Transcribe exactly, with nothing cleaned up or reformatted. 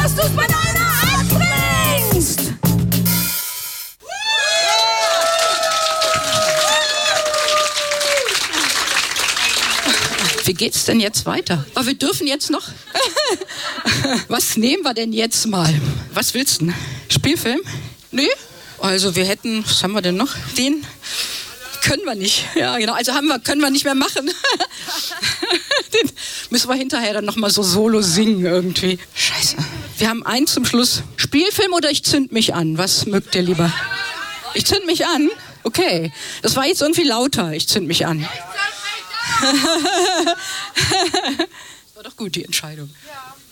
dass du es mit einer anbringst! Wie geht's denn jetzt weiter? Aber wir dürfen jetzt noch... Was nehmen wir denn jetzt mal? Was willst du denn? Spielfilm? Nö. Also wir hätten... Was haben wir denn noch? Den... Können wir nicht. Ja, genau. Also haben wir, können wir nicht mehr machen. Den müssen wir hinterher dann nochmal so solo singen irgendwie. Scheiße. Wir haben einen zum Schluss. Spielfilm oder ich zünd mich an? Was mögt ihr lieber? Ich zünd mich an? Okay. Das war jetzt irgendwie lauter. Ich zünd mich an. Das war doch gut, die Entscheidung.